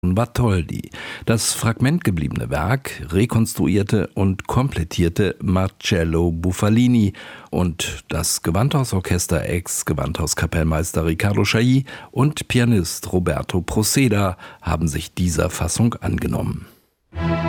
Bartholdy. Das fragmentgebliebene Werk rekonstruierte und komplettierte Marcello Bufalini und das Gewandhausorchester Ex-Gewandhauskapellmeister Riccardo Chailly und Pianist Roberto Proceda haben sich dieser Fassung angenommen.